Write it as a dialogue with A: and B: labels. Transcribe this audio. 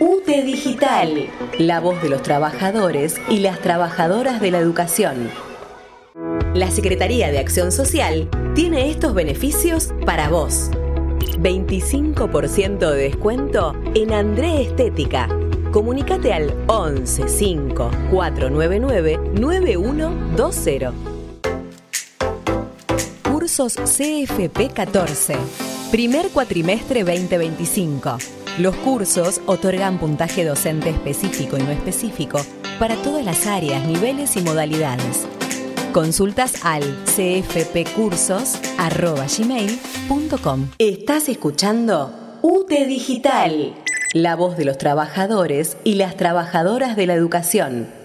A: UTE Digital, la voz de los trabajadores y las trabajadoras de la educación. La Secretaría de Acción Social tiene estos beneficios para vos. 25% de descuento en André Estética. Comunícate al 11 5 499 9120. Cursos CFP 14. Primer cuatrimestre 2025. Los cursos otorgan puntaje docente específico y no específico para todas las áreas, niveles y modalidades. Consultas al cfpcursos@gmail.com. Estás escuchando UTE Digital, la voz de los trabajadores y las trabajadoras de la educación.